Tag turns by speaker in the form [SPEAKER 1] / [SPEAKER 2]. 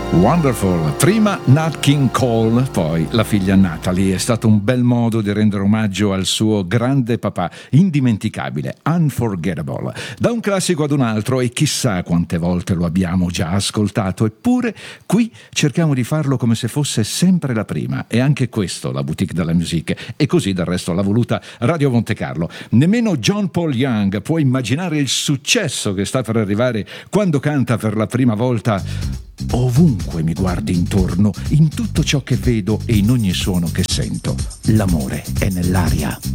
[SPEAKER 1] Wonderful, prima Nat King Cole, poi la figlia Natalie. È stato un bel modo di rendere omaggio al suo grande papà, indimenticabile, unforgettable. Da un classico ad un altro, e chissà quante volte lo abbiamo già ascoltato, eppure qui cerchiamo di farlo come se fosse sempre la prima. E anche questo la boutique della musique, e così del resto l'ha voluta Radio Monte Carlo. Nemmeno John Paul Young può immaginare il successo che sta per arrivare quando canta per la prima volta: ovunque mi guardi intorno, in tutto ciò che vedo e in ogni suono che sento, l'amore è nell'aria.